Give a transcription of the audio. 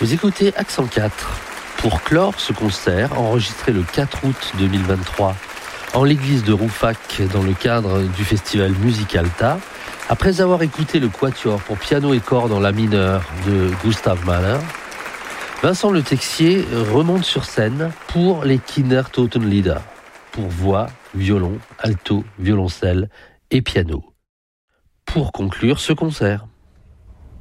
Vous écoutez Accent 4 pour clore ce concert enregistré le 4 août 2023 en l'église de Rouffach dans le cadre du festival Musikalta. Après avoir écouté le quatuor pour piano et cordes en la mineure de Gustav Mahler, Vincent Le Texier remonte sur scène pour les Kindertotenlieder, pour voix, violon, alto, violoncelle et piano, pour conclure ce concert.